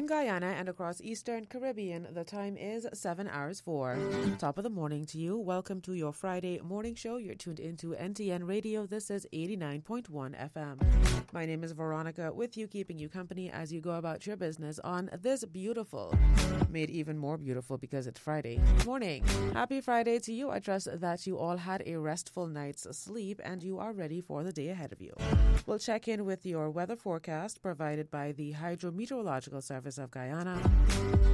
In Guyana and across Eastern Caribbean, the time is 7 hours 4. Top of the morning to you. Welcome to your Friday morning show. You're tuned into NTN Radio. This is 89.1 FM. My name is Veronica, with you, keeping you company as you go about your business on this beautiful, made even more beautiful because it's Friday morning. Happy Friday to you. I trust that you all had a restful night's sleep and you are ready for the day ahead of you. We'll check in with your weather forecast provided by the Hydrometeorological Service of Guyana.